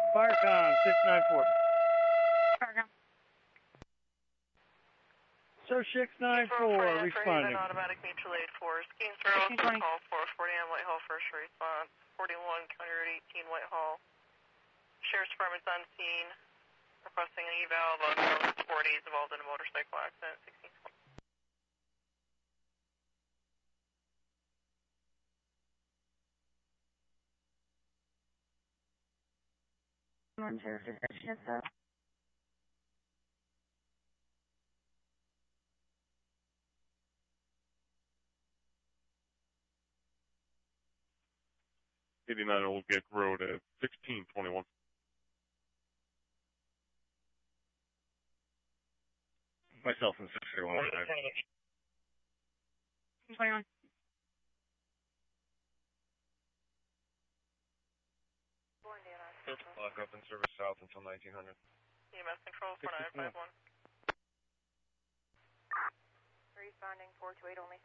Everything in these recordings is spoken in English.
Firecom 694. Firecom. So 694 responding. Automatic mutual aid force. Gainesboro, call 440 on Whitehall, first response. 41, County Road 18, Whitehall. Sheriff's Department's on scene. Requesting an eval of a 40s involved in a motorcycle accident. 1620. '89 Old Gate Road at 1621. Myself and 601. 21. Lock up in service south until 1900. EMS control 4951. Responding 428 only.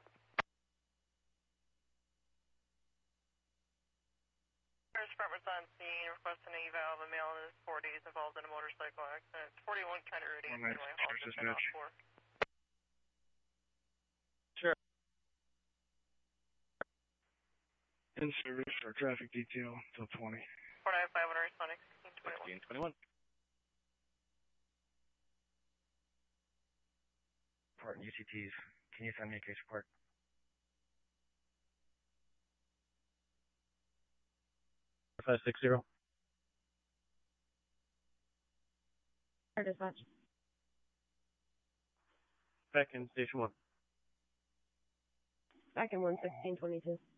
Sheriff's Department's on scene, requesting an eval of a male in his 40s involved in a motorcycle accident. It's 41 County Road 18, Whitehall, just been off 4. Sure. In service for traffic detail until 20. 495 responding 1621. 1621. Report UCTs. Can you send me a case report? $560. Air dispatch. Back in station 1. Back in 11622.